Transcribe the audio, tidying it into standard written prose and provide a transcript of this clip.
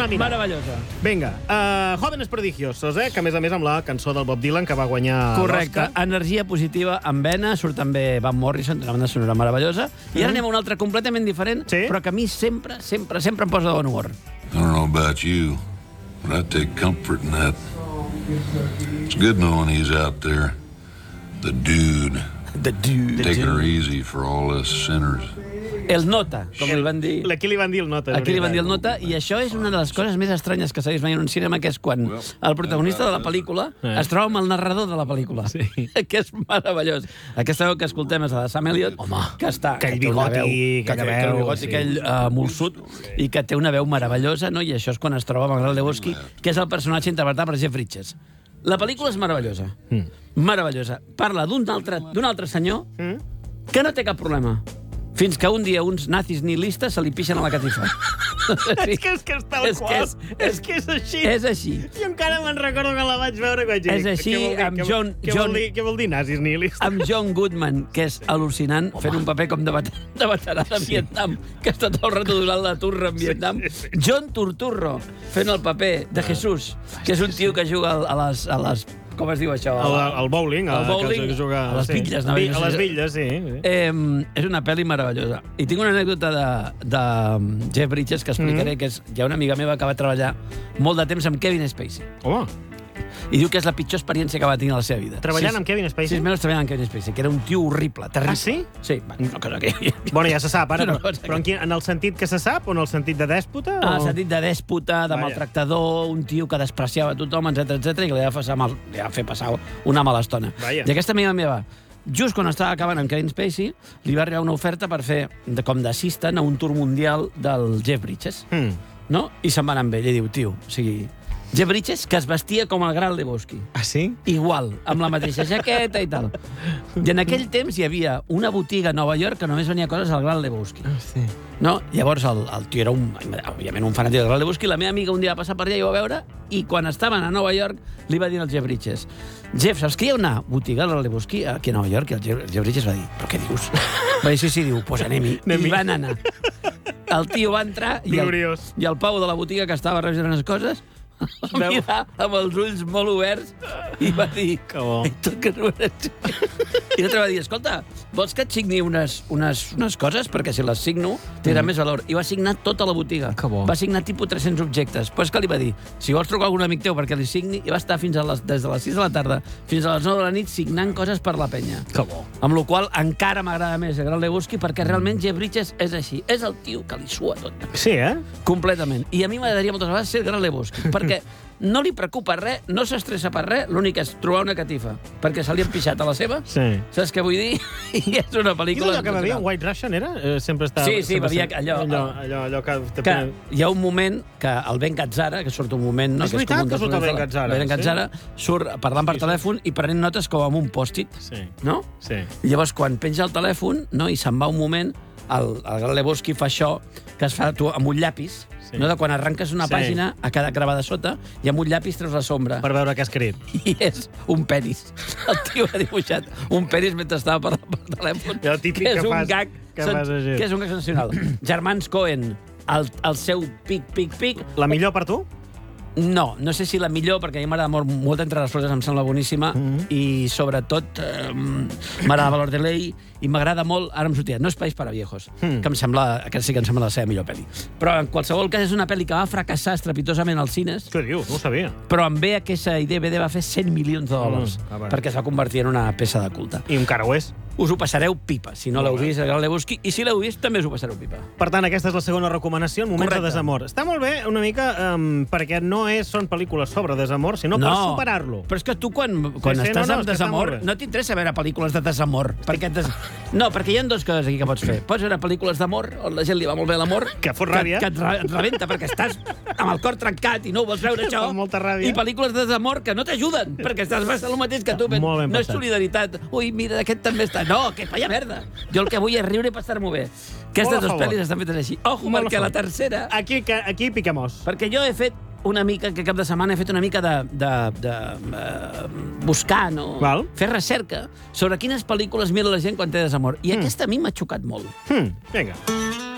anar a mirar. Meravellosa. Vinga, Jóvenes Prodigiosos, que a més amb la cançó del Bob Dylan que va guanyar Correcte. l'Oscar. Energia positiva amb vena, surt també Van Morrison, una banda sonora meravellosa. I ara anem a una altra completament diferent, però que a mi sempre em posa de bon humor. I don't know about you, but I take comfort in that. It's good knowing he's out there, the dude. Taking her easy for all us sinners. El Nota, com li van dir. Aquí li van dir el Nota. Aquí li van dir el Nota, i això és una de les coses més estranyes que s'ha vist mai en un cinema, que és quan el protagonista de la pel·lícula es troba amb el narrador de la pel·lícula. Sí. Que és meravellós. Aquesta veu que escoltem és la de Sam Elliott, que està... Aquell bigoti, aquell molsut, i que té una veu meravellosa, no? I això és quan es troba amb el Gran Lebowski, que és el personatge interpretat per Jeff Bridges. La pel·lícula és meravellosa. Meravellosa. Parla d'un altre senyor que no té cap problema. Fins que un dia uns nazis nihilistes se li pixen a la catifa. És que és tal qual. És que és així. És així. Jo encara me'n recordo que la vaig veure i vaig dir... És així, amb John... Què vol dir nazis nihilistes? Amb John Goodman, que és al·lucinant, fent un paper com de veterà de Vietnam, que està tot el rato durant la turra en Vietnam. John Turturro, fent el paper de Jesús, que és un tio que juga a les com es diu això? El bowling. El bowling, a les bitlles. A les bitlles, sí. És una pel·li meravellosa. I tinc una anècdota de Jeff Bridges que explicaré, que és... Hi ha una amiga meva que va treballar molt de temps amb Kevin Spacey. Home. I diu que és la pitjor experiència que va tenir a la seva vida. Treballant amb Kevin Spacey? 6 mesos treballant amb Kevin Spacey, que era un tio horrible, terrible. Ah, sí? Sí. Una cosa que... Bueno, ja se sap, ara. Però en el sentit que se sap o en el sentit de dèspota? En el sentit de dèspota, de maltractador, un tio que despreciava tothom, etc i que li va fer passar una mala estona. I aquesta amiga meva, just quan estava acabant amb Kevin Spacey, li va arribar una oferta per fer com d'assistent a un tour mundial del Jeff Bridges. No? I se'n va anar amb ell i diu, tio, o sigui... Jeff Bridges, que es vestia com el Gran Lebowski. Ah, sí? Igual, amb la mateixa jaqueta i tal. I en aquell temps hi havia una botiga a Nova York que només venia coses al Gran Lebowski. Ah, sí. No? Llavors el tio era òbviament un fanàtic del Gran Lebowski. La meva amiga un dia va passar per allà i ho va veure, i quan estaven a Nova York li va dir al Jeff Bridges: Jeff, saps que hi ha una botiga al Gran Lebowski aquí a Nova York? I el Jeff Bridges va dir: però què dius? Va dir, sí, diu, pues anem-hi. I van anar. El tio va entrar i el pau de la botiga que estava revisant les coses va mirar amb els ulls molt oberts i va dir... Que bo. I l'altre va dir, escolta, vols que et signi unes coses? Perquè si les signo tindrà més valor. I va signar tota la botiga. Que bo. Va signar tipus 300 objectes. Pues que li va dir, si vols trucar algun amic teu perquè li signi, i va estar des de les 6 de la tarda fins a les 9 de la nit signant coses per la penya. Que bo. Amb la qual encara m'agrada més el Gran Lebowski, perquè realment Jeff Bridges és així. És el tio que li sua tot. Sí, Completament. I a mi m'agradaria moltes vegades ser el Gran Lebowski, perquè no li preocupa res, no s'estressa per res, l'únic és trobar una catifa, perquè se li han pixat a la seva. Sí. Saps què vull dir? I és una pel·lícula... Quin és allò que bevia? White Russian, era? Sempre estava... Sí, bevia allò... Allò que... Hi ha un moment que el Ben Gazzara, que surt un moment... És veritat que surt el Ben Gazzara. El Ben Gazzara surt parlant per telèfon i prenent notes com amb un pòstit, no? Sí. I llavors, quan penja el telèfon, no, i se'n va un moment, el Gran Lebowski fa això, que es fa tu amb un llapis, no? De quan arranques una pàgina, ha quedat gravada sota, i amb un llapis treus la sombra. Per veure què ha escrit. I és un penis. El tio ha dibuixat un penis mentre estava parlant per telèfon. El típic que és un gag sensacional. Germans Cohen, el seu pic. La millor per tu? No sé si la millor, perquè a mi m'agrada molt Entre les flores, em sembla boníssima, i sobretot m'agrada Valor de Ley, i m'agrada molt, ara em sortia, No és país para viejos, que em sembla, aquesta sí que em sembla la seva millor pel·li. Però en qualsevol cas és una pel·li que va fracassar estrepitosament als cines. Què dius? No ho sabia. Però en VHS i DVD va fer $100 milions, perquè es va convertir en una peça de culte. I encara ho és. Us ho passareu pipa, si no l'heu vist, el Gran Lebowski, i si l'heu vist també us ho passareu pipa. Per tant, aquesta és la segona recomanació, Moments de desamor. Està molt bé, una mica, perquè no són pel·lícules sobre desamor, sinó per superar-lo. Però és que tu, quan estàs amb desamor, no t'interessa veure pel·lícules de desamor. No, perquè hi ha dues coses aquí que pots fer. Pots veure pel·lícules d'amor, on la gent li va molt bé l'amor, que fot ràbia, que et rebenta perquè estàs amb el cor trencat i no vols veure això, molta ràbia. I pel·lícules de desamor que no t'ajuden, perquè estàs passant el mateix que tu. No és solidaritat. Ui, mira, aquest també està... No, que vaya merda. Jo el que vull és riure i passar-m'ho bé. Aquestes dues pel·lis estan fetes així. Ojo, perquè la tercera... Aquí piquem-os. Perquè jo he fet una mica, que cap de setmana he fet una mica de buscar, no? Fer recerca sobre quines pel·lícules mira la gent quan té desamor. I aquesta a mi m'ha xocat molt. Vinga.